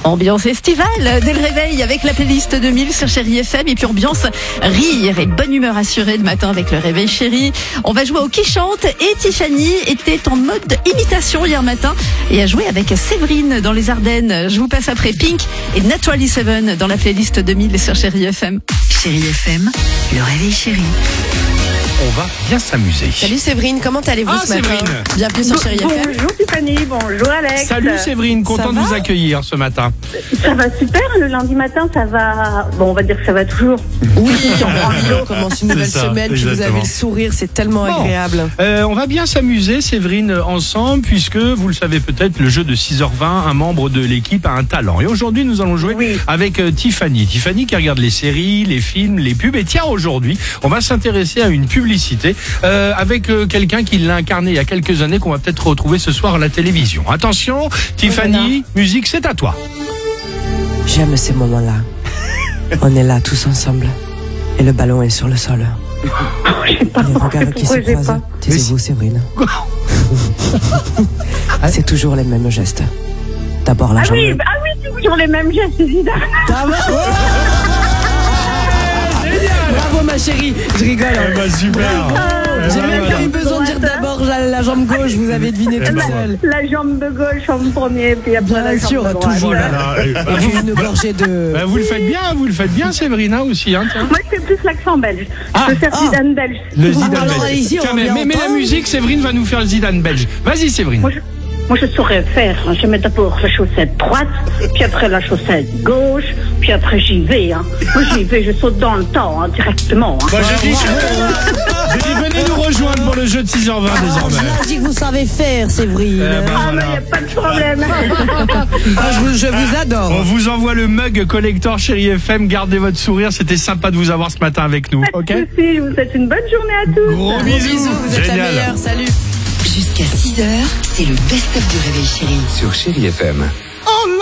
Ambiance estivale dès le réveil avec la playlist 2000 sur Chérie FM et puis ambiance rire et bonne humeur assurée le matin avec le réveil chéri. On va jouer au qui chante et Tiffany était en mode imitation hier matin et a joué avec Séverine dans les Ardennes. Je vous passe après Pink et Naturally Seven dans la playlist 2000 sur Chérie FM. Chérie FM, le réveil chéri. On va bien s'amuser. Salut Séverine, comment allez-vous ce matin? Séverine. Bienvenue sur Chérie FM. Bonjour Tiffany, bonjour Alex. Salut Séverine, content de vous accueillir ce matin. Ça va super, le lundi matin ça va, bon on va dire que ça va toujours. Oui, on commence une nouvelle C'est ça, semaine, puis vous exactement. avez le sourire, c'est tellement agréable. On va bien s'amuser Séverine ensemble puisque vous le savez peut-être, le jeu de 6h20, un membre de l'équipe a un talent. Et aujourd'hui nous allons jouer avec Tiffany. Tiffany qui regarde les séries, les films, les pubs. Et tiens, aujourd'hui on va s'intéresser à une publicité avec quelqu'un qui l'a incarné il y a quelques années qu'on va peut-être retrouver ce soir à la télévision. Attention Tiffany, musique c'est à toi. J'aime ces moments-là. On est là tous ensemble. Et le ballon est sur le sol. J'ai pas Les regards qui se pourquoi j'ai croisent. pas. Taisez-vous Séverine. C'est toujours les mêmes gestes. D'abord la Ah jambe. oui, c'est toujours les mêmes gestes, évidemment. Bravo ma chérie, je rigole. Super. J'ai même pas eu besoin de dire d'abord la jambe gauche, vous avez deviné tout seul. La jambe de gauche en premier, puis après la Bien jambe sûr, de droite. toujours. Voilà. Et puis une gorgée de... Vous le faites bien Séverina aussi. Hein, tiens. Moi je fais plus l'accent belge. Je peux faire Zidane belge. Le Zidane Alors, belge. allez-y, on Tiens, vient mais la entendre. musique, Séverine va nous faire le Zidane belge. Vas-y Séverine. Moi je saurais faire, hein. Je mets d'abord la chaussette droite, puis après la chaussette gauche, puis après j'y vais. Hein. Moi j'y vais, je saute dans le temps hein, directement. Hein. Moi, je dis venez nous rejoindre pour le jeu de 6h20 désormais. Je dis que vous savez faire, Séverine. Ah mais y a pas de problème. Je vous adore. On vous envoie le mug collector Chérie FM. Gardez votre sourire. C'était sympa de vous avoir ce matin avec nous. Pas Ok. de soucis, je vous souhaite une bonne journée à tous. Gros Gros bisous. bisous, vous êtes la Génial. meilleure, salut. Jusqu'à 6h, c'est le best-of du réveil chéri. Sur Chérie FM.